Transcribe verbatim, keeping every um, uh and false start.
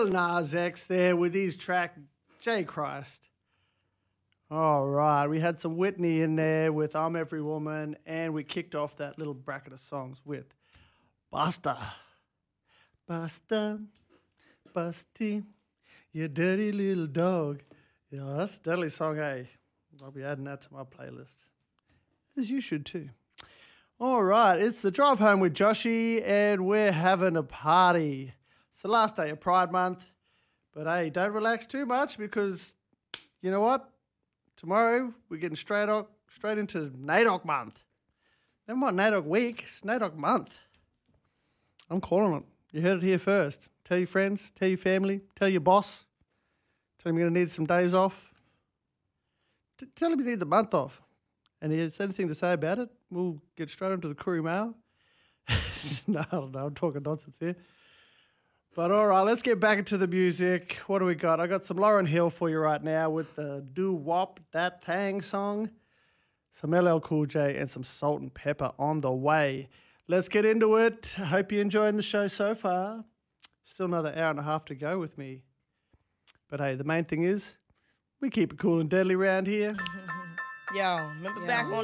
Lil Nas X there with his track, J Christ. All right, we had some Whitney in there with I'm Every Woman, and we kicked off that little bracket of songs with Busta. Busta, Busty, you dirty little dog. Yeah, that's a deadly song, eh? I'll be adding that to my playlist, as you should too. All right, it's the drive home with Joshy, and we're having a party. It's the last day of Pride Month, but hey, don't relax too much because you know what? Tomorrow we're getting straight off, straight into NAIDOC month. Never mind NAIDOC week, it's NAIDOC month. I'm calling it. You heard it here first. Tell your friends, tell your family, tell your boss. Tell him you're going to need some days off. T- tell him you need the month off. And he has anything to say about it, we'll get straight into the Courier Mail. no, I don't know, I'm talking nonsense here. But all right, let's get back into the music. What do we got? I got some Lauryn Hill for you right now with the Do Wop That Thang song, some L L Cool J, and some Salt and Pepper on the way. Let's get into it. I hope you're enjoying the show so far. Still another hour and a half to go with me. But hey, the main thing is we keep it cool and deadly around here. Yo, remember Yo. back on